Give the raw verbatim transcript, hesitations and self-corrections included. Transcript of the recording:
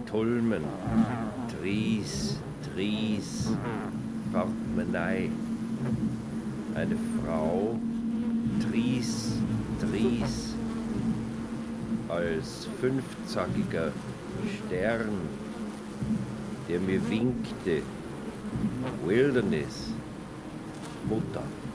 Tolmen, Tries, Tries, Fartmenei. Eine Frau, Tries, Tries, als fünfzackiger Stern, der mir winkte, Wilderness, Mutter.